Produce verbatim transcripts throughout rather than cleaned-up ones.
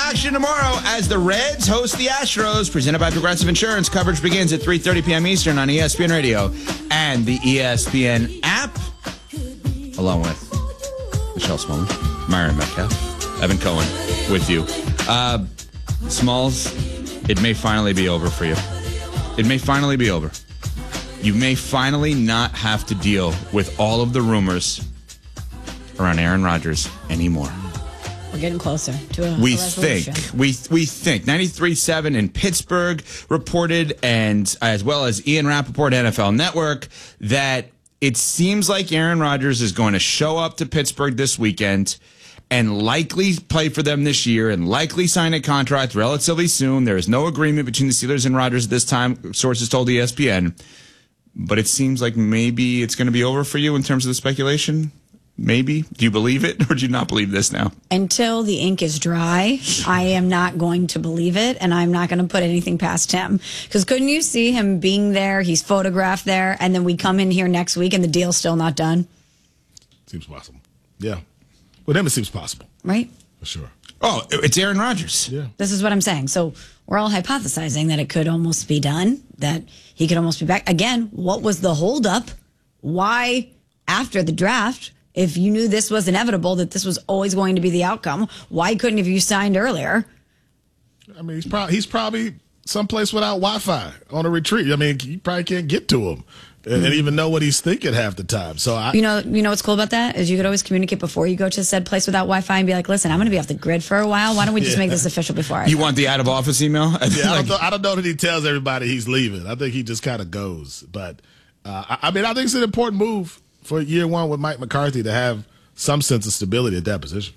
action tomorrow as the Reds host the Astros, presented by Progressive Insurance. Coverage begins at three thirty p.m. Eastern on E S P N Radio and the E S P N app, along with Michelle Smallman, Myron Metcalf, Evan Cohen with you. Uh, Smalls, it may finally be over for you. It may finally be over. You may finally not have to deal with all of the rumors around Aaron Rodgers anymore. We're getting closer to a, we a resolution. think we we think ninety-three point seven in Pittsburgh reported, and as well as Ian Rappaport, N F L Network, that it seems like Aaron Rodgers is going to show up to Pittsburgh this weekend and likely play for them this year and likely sign a contract relatively soon. There is no agreement between the Steelers and Rodgers at this time, sources told E S P N. But it seems like maybe it's going to be over for you in terms of the speculation. Maybe. Do you believe it, or do you not believe this now? Until the ink is dry, I am not going to believe it, and I'm not going to put anything past him. Because couldn't you see him being there, he's photographed there, and then we come in here next week and the deal's still not done? Seems possible. Yeah. With him, it seems possible. Right? For sure. Oh, it's Aaron Rodgers. Yeah. This is what I'm saying. So we're all hypothesizing that it could almost be done, that he could almost be back. Again, what was the holdup? Why, after the draft, if you knew this was inevitable, that this was always going to be the outcome, why couldn't have you signed earlier? I mean, he's probably he's probably someplace without Wi-Fi on a retreat. I mean, you probably can't get to him and, and even know what he's thinking half the time. So I, you know, you know what's cool about that is you could always communicate before you go to said place without Wi-Fi and be like, "Listen, I'm going to be off the grid for a while. Why don't we just Yeah. make this official before I?" You go? want the out of office email? yeah, I, Like- don't know, I don't know that he tells everybody he's leaving. I think he just kind of goes. But uh, I, I mean, I think it's an important move for year one with Mike McCarthy to have some sense of stability at that position.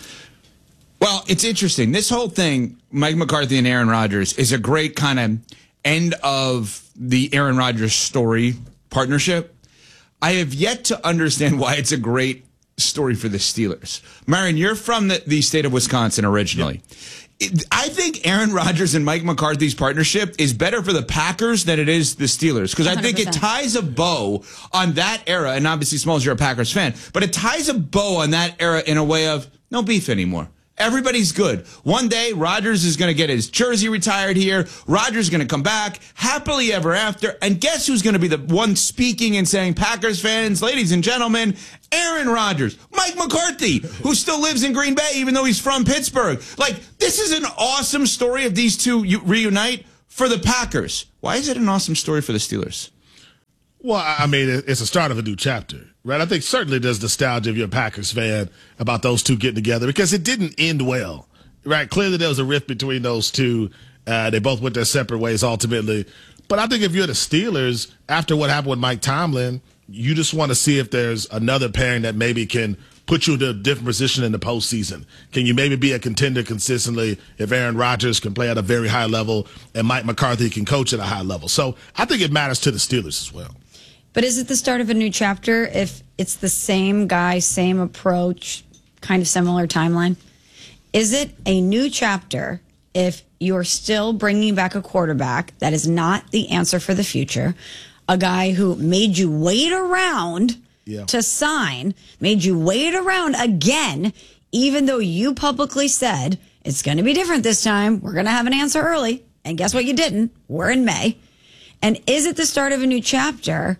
Well, it's interesting. This whole thing, Mike McCarthy and Aaron Rodgers, is a great kind of end of the Aaron Rodgers story partnership. I have yet to understand why it's a great story for the Steelers. Marion, you're from the, the state of Wisconsin originally. It, I think Aaron Rodgers and Mike McCarthy's partnership is better for the Packers than it is the Steelers, because I think it ties a bow on that era. And obviously, Smalls, you're a Packers fan, but it ties a bow on that era in a way of no beef anymore. Everybody's good. One day, Rodgers is going to get his jersey retired here. Rodgers is going to come back happily ever after. And guess who's going to be the one speaking and saying, Packers fans, ladies and gentlemen, Aaron Rodgers, Mike McCarthy, who still lives in Green Bay, even though he's from Pittsburgh. Like, this is an awesome story of these two reunite for the Packers. Why is it an awesome story for the Steelers? Well, I mean, it's a start of a new chapter, right? I think certainly there's nostalgia if you're a Packers fan about those two getting together because it didn't end well, right? Clearly there was a rift between those two. Uh, they both went their separate ways ultimately. But I think if you're the Steelers, after what happened with Mike Tomlin, you just want to see if there's another pairing that maybe can put you in a different position in the postseason. Can you maybe be a contender consistently if Aaron Rodgers can play at a very high level and Mike McCarthy can coach at a high level? So I think it matters to the Steelers as well. But is it the start of a new chapter if it's the same guy, same approach, kind of similar timeline? Is it a new chapter if you're still bringing back a quarterback that is not the answer for the future, a guy who made you wait around yeah. to sign, made you wait around again, even though you publicly said it's going to be different this time, we're going to have an answer early, and guess what, you didn't? We're in May. And is it the start of a new chapter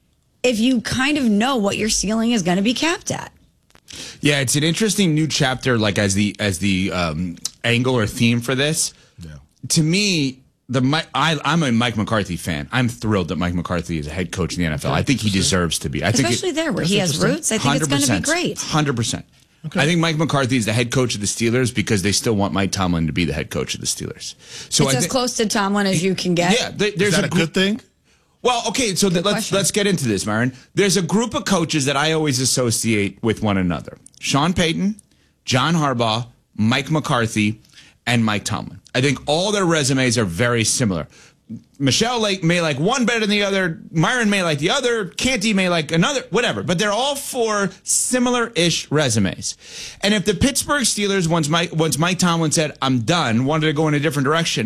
if you kind of know what your ceiling is going to be capped at? Yeah, it's an interesting new chapter, like as the as the um, angle or theme for this. Yeah. To me, the I, I'm a Mike McCarthy fan. I'm thrilled that Mike McCarthy is a head coach in the N F L. I think he deserves to be. I Especially think it, there where he has roots. I think it's going to be great. one hundred percent. Okay. I think Mike McCarthy is the head coach of the Steelers because they still want Mike Tomlin to be the head coach of the Steelers. So it's I as th- close to Tomlin as you can get. Yeah, there's is that a, a good thing? Well, okay, so th- let's let's get into this, Myron. There's a group of coaches that I always associate with one another. Sean Payton, John Harbaugh, Mike McCarthy, and Mike Tomlin. I think all their resumes are very similar. Michelle Lake may like one better than the other. Myron may like the other. Canty may like another. Whatever. But they're all four similar-ish resumes. And if the Pittsburgh Steelers, once Mike, once Mike Tomlin said, I'm done, wanted to go in a different direction,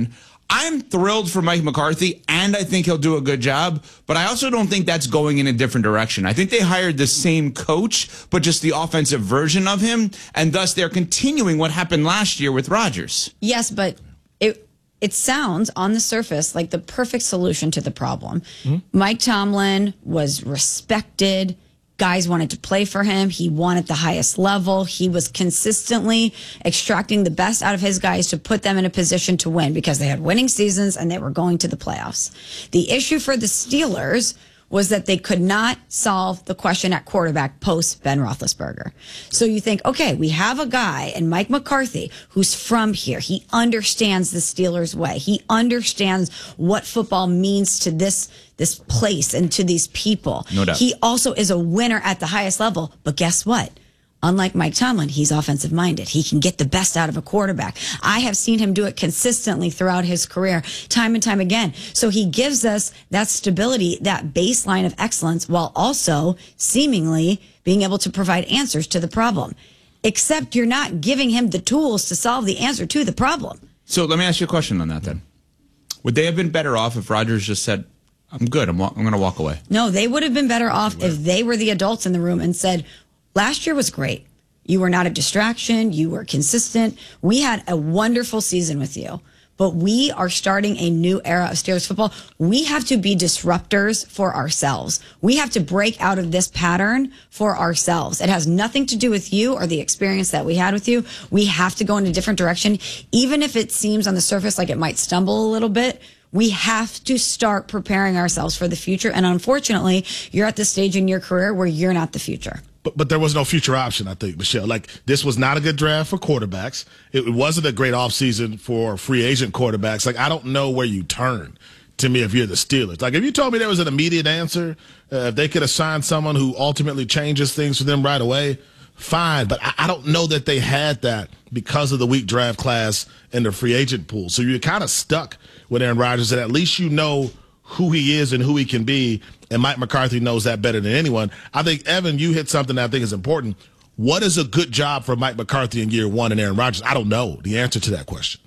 I'm thrilled for Mike McCarthy, and I think he'll do a good job, but I also don't think that's going in a different direction. I think they hired the same coach, but just the offensive version of him, and thus they're continuing what happened last year with Rodgers. Yes, but it it sounds on the surface like the perfect solution to the problem. Mm-hmm. Mike Tomlin was respected. Guys wanted to play for him. He won at the highest level. He was consistently extracting the best out of his guys to put them in a position to win because they had winning seasons and they were going to the playoffs. The issue for the Steelers was that they could not solve the question at quarterback post Ben Roethlisberger. So you think, okay, we have a guy in Mike McCarthy who's from here. He understands the Steelers way. He understands what football means to this this place and to these people. No doubt. He also is a winner at the highest level. But guess what? Unlike Mike Tomlin, he's offensive minded. He can get the best out of a quarterback. I have seen him do it consistently throughout his career, time and time again. So he gives us that stability, that baseline of excellence, while also seemingly being able to provide answers to the problem. Except you're not giving him the tools to solve the answer to the problem. So let me ask you a question on that then. Would they have been better off if Rodgers just said, I'm good, I'm, wa- I'm going to walk away? No, they would have been better off if they were the adults in the room and said, last year was great. You were not a distraction. You were consistent. We had a wonderful season with you. But we are starting a new era of Steelers football. We have to be disruptors for ourselves. We have to break out of this pattern for ourselves. It has nothing to do with you or the experience that we had with you. We have to go in a different direction. Even if it seems on the surface like it might stumble a little bit, we have to start preparing ourselves for the future. And unfortunately, you're at this stage in your career where you're not the future. But, but there was no future option, I think, Michelle. Like, this was not a good draft for quarterbacks. It, it wasn't a great offseason for free agent quarterbacks. Like, I don't know where you turn, to me, if you're the Steelers. Like, if you told me there was an immediate answer, uh, if they could assign someone who ultimately changes things for them right away, fine. But I, I don't know that they had that because of the weak draft class and the free agent pool. So you're kind of stuck with Aaron Rodgers, and at least you know who he is and who he can be, and Mike McCarthy knows that better than anyone. I think, Evan, you hit something that I think is important. What is a good job for Mike McCarthy in year one and Aaron Rodgers? I don't know the answer to that question.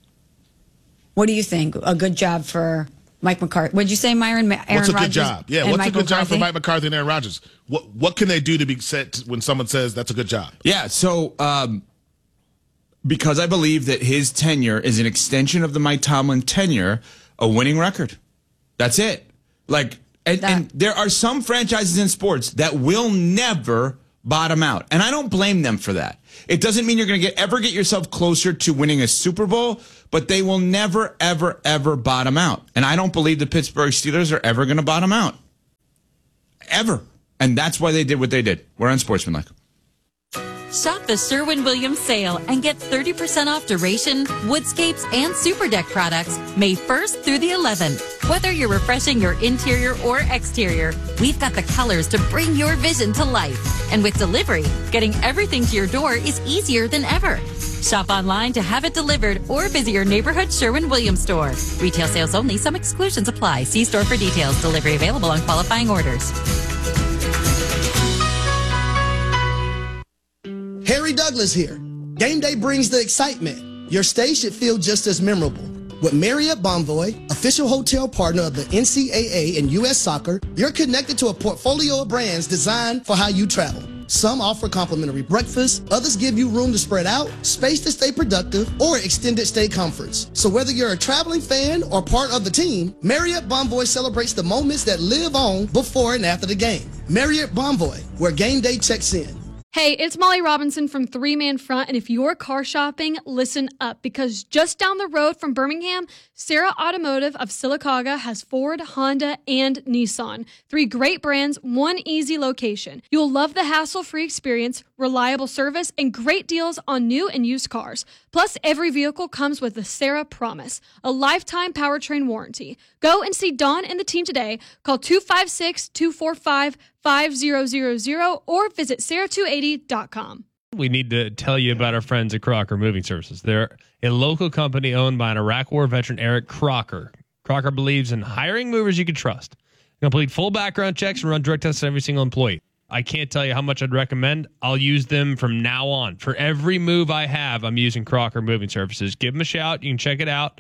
What do you think? A good job for Mike McCarthy? Would you say Myron? Aaron what's a Rodgers good job? Yeah, what's Mike a good McCarthy? job for Mike McCarthy and Aaron Rodgers? What What can they do to be set when someone says that's a good job? Yeah, so um, because I believe that his tenure is an extension of the Mike Tomlin tenure, a winning record. That's it. Like, and, and there are some franchises in sports that will never bottom out, and I don't blame them for that. It doesn't mean you're going to get ever get yourself closer to winning a Super Bowl, but they will never, ever, ever bottom out. And I don't believe the Pittsburgh Steelers are ever going to bottom out, ever. And that's why they did what they did. We're unsportsmanlike. Shop the Sherwin-Williams sale and get thirty percent off Duration, Woodscapes, and Super Deck products May first through the eleventh. Whether you're refreshing your interior or exterior, we've got the colors to bring your vision to life. And with delivery, getting everything to your door is easier than ever. Shop online to have it delivered or visit your neighborhood Sherwin-Williams store. Retail sales only. Some exclusions apply. See store for details. Delivery available on qualifying orders. Harry Douglas here. Game day brings the excitement. Your stay should feel just as memorable. With Marriott Bonvoy, official hotel partner of the N C double A and U S Soccer, you're connected to a portfolio of brands designed for how you travel. Some offer complimentary breakfast, others give you room to spread out, space to stay productive, or extended stay comforts. So whether you're a traveling fan or part of the team, Marriott Bonvoy celebrates the moments that live on before and after the game. Marriott Bonvoy, where game day checks in. Hey, it's Molly Robinson from Three Man Front, and if you're car shopping, listen up, because just down the road from Birmingham, Sarah Automotive of Sylacauga has Ford, Honda, and Nissan. Three great brands, one easy location. You'll love the hassle-free experience, reliable service, and great deals on new and used cars. Plus, every vehicle comes with the Sarah Promise, a lifetime powertrain warranty. Go and see Dawn and the team today. Call two five six, two four five, five zero zero zero or visit sarah two eighty dot com. We need to tell you about our friends at Crocker Moving Services. They're a local company owned by an Iraq War veteran, Eric Crocker. Crocker believes in hiring movers you can trust. Complete full background checks and run drug tests on every single employee. I can't tell you how much I'd recommend. I'll use them from now on. For every move I have, I'm using Crocker Moving Services. Give them a shout. You can check it out.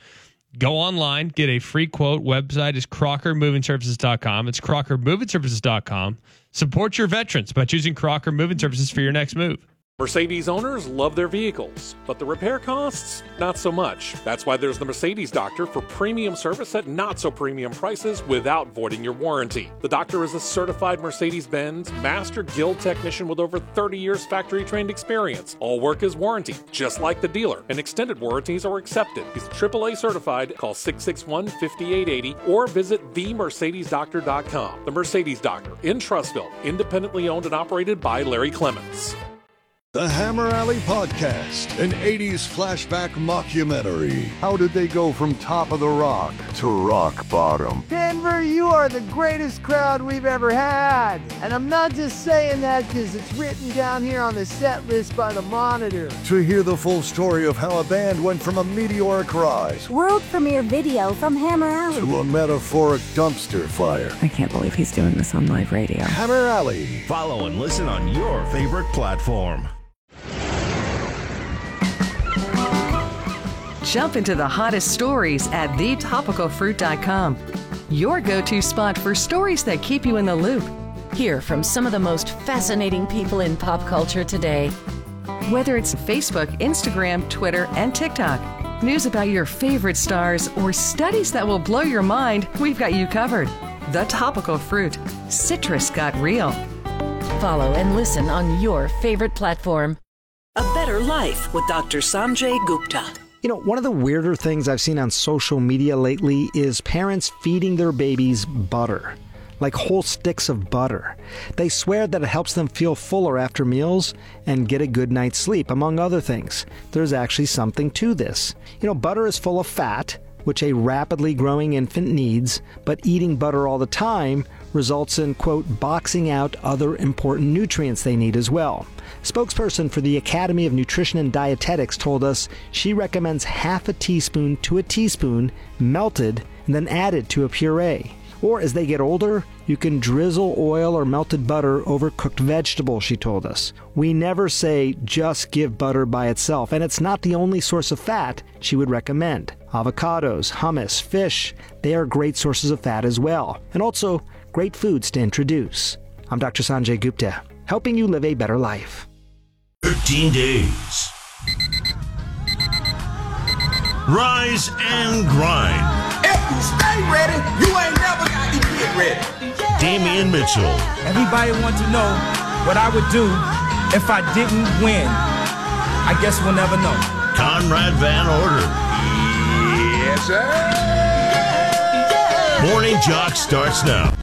Go online, get a free quote. Website is Crocker Moving Services dot com. It's Crocker Moving Services dot com. Support your veterans by choosing Crocker Moving Services for your next move. Mercedes owners love their vehicles, but the repair costs, not so much. That's why there's the Mercedes Doctor for premium service at not so premium prices without voiding your warranty. The doctor is a certified Mercedes-Benz Master Guild technician with over thirty years factory-trained experience. All work is warranty, just like the dealer, and extended warranties are accepted. He's triple A certified. Call six six one, five eight eight zero or visit the mercedes doctor dot com. The Mercedes Doctor in Trussville, independently owned and operated by Larry Clements. The Hammer Alley Podcast, an eighties flashback mockumentary. How did they go from top of the rock to rock bottom? Denver, you are the greatest crowd we've ever had. And I'm not just saying that because it's written down here on the set list by the Monitor. To hear the full story of how a band went from a meteoric rise, world premiere video from Hammer Alley, to a metaphoric dumpster fire. I can't believe he's doing this on live radio. Hammer Alley. Follow and listen on your favorite platform. Jump into the hottest stories at the topical fruit dot com. Your go-to spot for stories that keep you in the loop. Hear from some of the most fascinating people in pop culture today. Whether it's Facebook, Instagram, Twitter, and TikTok, news about your favorite stars, or studies that will blow your mind, we've got you covered. The Topical Fruit. Citrus got real. Follow and listen on your favorite platform. A Better Life with Doctor Sanjay Gupta. You know, one of the weirder things I've seen on social media lately is parents feeding their babies butter, like whole sticks of butter. They swear that it helps them feel fuller after meals and get a good night's sleep, among other things. There's actually something to this. You know, butter is full of fat, which a rapidly growing infant needs, but eating butter all the time results in, quote, boxing out other important nutrients they need as well. Spokesperson for the Academy of Nutrition and Dietetics told us she recommends half a teaspoon to a teaspoon melted and then added to a puree. Or as they get older, you can drizzle oil or melted butter over cooked vegetables, she told us. We never say just give butter by itself, and it's not the only source of fat she would recommend. Avocados, hummus, fish, they are great sources of fat as well, and also great foods to introduce. I'm Doctor Sanjay Gupta, helping you live a better life. thirteen days. Rise and grind. If you stay ready, you ain't never got to get ready. Damian Mitchell. Everybody wants to know what I would do if I didn't win. I guess we'll never know. Conrad Van Order. Yes, sir. Morning Jock starts now.